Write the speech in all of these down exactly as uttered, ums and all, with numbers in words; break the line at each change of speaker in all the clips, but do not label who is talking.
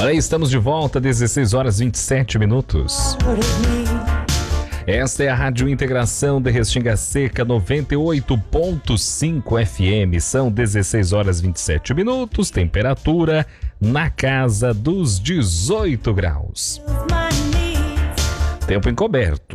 Olha aí, estamos de volta, dezesseis horas e vinte e sete minutos. Esta é a Rádio Integração de Restinga Seca noventa e oito ponto cinco F M. São dezesseis horas e vinte e sete minutos, temperatura na casa dos dezoito graus. Tempo encoberto.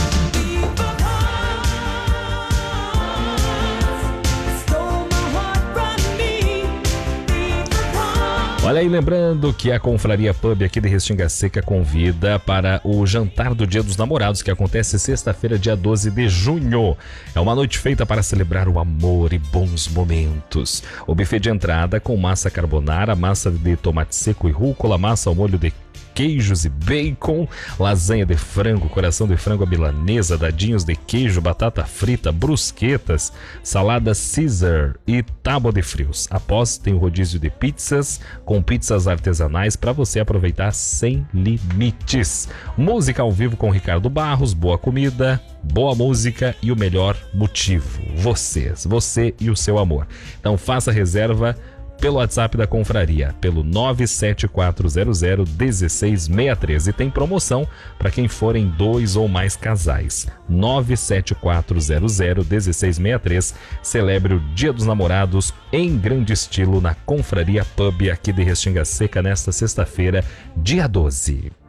Olha aí, lembrando que a Confraria Pub aqui de Restinga Seca convida para o jantar do Dia dos Namorados, que acontece sexta-feira, dia doze de junho. É uma noite feita para celebrar o amor e bons momentos. O buffet de entrada com massa carbonara, massa de tomate seco e rúcula, massa ao molho de queijos e bacon, lasanha de frango, coração de frango à milanesa, dadinhos de queijo, batata frita, brusquetas, salada Caesar e tábua de frios. Após, tem o rodízio de pizzas, com pizzas artesanais para você aproveitar sem limites. Música ao vivo com Ricardo Barros, boa comida, boa música e o melhor motivo, vocês, você e o seu amor. Então faça reserva pelo WhatsApp da Confraria, pelo nove sete quatro zero zero um seis seis três. E tem promoção para quem forem dois ou mais casais. nove sete quatro zero zero um seis seis três. Celebre o Dia dos Namorados em grande estilo na Confraria Pub aqui de Restinga Seca nesta sexta-feira, dia doze.